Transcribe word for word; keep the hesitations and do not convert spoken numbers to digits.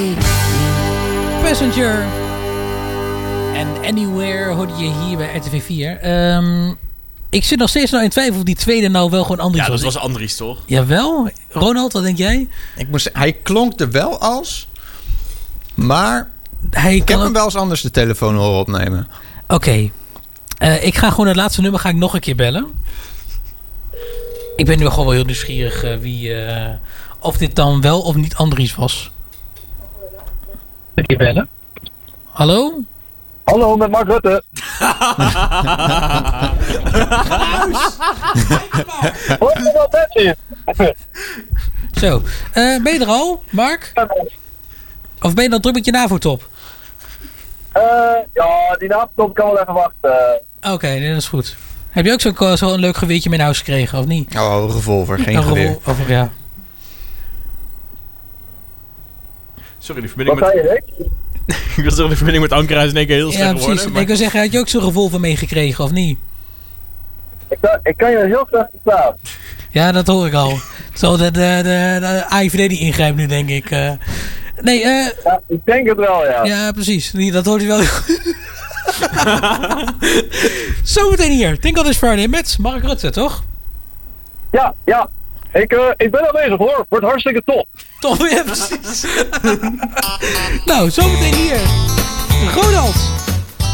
Passenger en Anywhere hoorde je hier bij R T V vier. Um, ik zit nog steeds nou in twijfel of die tweede nou wel gewoon Andries was. Ja, dat was Andries toch? Jawel. Ronald, wat denk jij? Ik moest, hij klonk er wel als, maar hij ik kan heb hem ook... wel eens anders de telefoon horen opnemen. Oké. Okay. Uh, ik ga gewoon het laatste nummer ga ik nog een keer bellen. Ik ben nu gewoon wel heel nieuwsgierig uh, wie, uh, of dit dan wel of niet Andries was. Een keer bellen. Hallo? Hallo, met Mark Rutte. Hoor je wel bed Zo, uh, ben je er al, Mark? Of ben je dan druk met je NAVO-top? Uh, ja, die NAVO-top kan wel even wachten. Oké, okay, nee, dat is goed. Heb je ook zo'n zo leuk geweertje mee naar huis gekregen, of niet? Oh, een revolver, geen een geweer. Revolver, ja. Sorry, de verbinding Wat met... zei je, Rick? Ik wil zeggen, de verbinding met Ankara is in één keer heel slecht ja, geworden. precies. Maar... Ik wil zeggen, had je ook zo'n revolver meegekregen, of niet? Ik kan, ik kan je heel slecht verstaan. Ja, dat hoor ik al. Zo, de, de, de, de A I V D die ingrijpt nu, denk ik. Uh, nee, eh... Uh, ja, ik denk het wel, ja. Ja, precies. Dat hoort u wel. Zometeen hier. Think on this Friday met Mark Rutte, toch? Ja, ja. Ik, uh, ik ben al bezig, hoor. Wordt hartstikke top. Top, ja, precies. Nou, zometeen hier. Ronald.